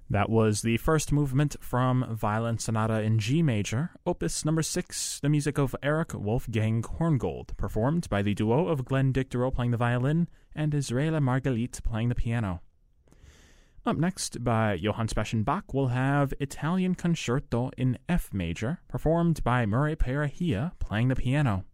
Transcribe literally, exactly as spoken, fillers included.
That was the first movement from Violin Sonata in G major, opus number six, the music of Eric Wolfgang Korngold, performed by the duo of Glenn Dictorow playing the violin and Israela Margalit playing the piano. Up next, by Johann Sebastian Bach, we'll have Italian Concerto in F major, performed by Murray Perahia playing the piano.